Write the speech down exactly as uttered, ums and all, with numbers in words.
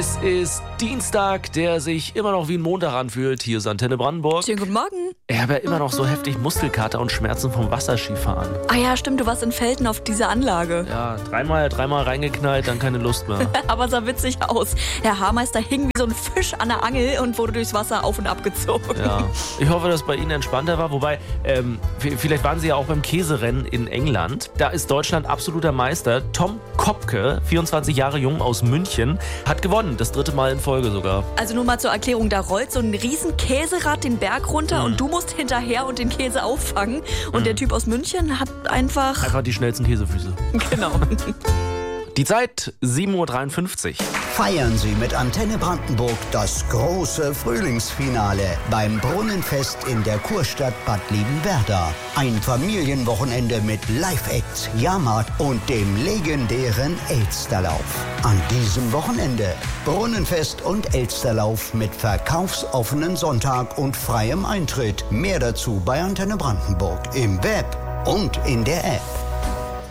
Es ist Dienstag, der sich immer noch wie ein Montag anfühlt. Hier ist Antenne Brandenburg. Schönen guten Morgen. Ich habe ja immer noch so heftig Muskelkater und Schmerzen vom Wasserskifahren. Ah ja, stimmt, du warst in Felden auf dieser Anlage. Ja, dreimal, dreimal reingeknallt, dann keine Lust mehr. Aber sah witzig aus. Herr Haarmeister hing wie so ein Fisch an der Angel und wurde durchs Wasser auf und ab gezogen. Ja, ich hoffe, dass bei Ihnen entspannter war. Wobei, ähm, vielleicht waren Sie ja auch beim Käserennen in England. Da ist Deutschland absoluter Meister. Tom Kopke, vierundzwanzig Jahre jung aus München, hat gewonnen. Das dritte Mal in Folge sogar. Also nur mal zur Erklärung, da rollt so ein riesen Käserad den Berg runter mhm. und du musst hinterher und den Käse auffangen. Und mhm. der Typ aus München hat einfach... Einfach die schnellsten Käsefüße. Genau. Die Zeit sieben Uhr dreiundfünfzig. Feiern Sie mit Antenne Brandenburg das große Frühlingsfinale beim Brunnenfest in der Kurstadt Bad Liebenwerda. Ein Familienwochenende mit Live-Acts, Jahrmarkt und dem legendären Elsterlauf. An diesem Wochenende Brunnenfest und Elsterlauf mit verkaufsoffenen Sonntag und freiem Eintritt. Mehr dazu bei Antenne Brandenburg im Web und in der App.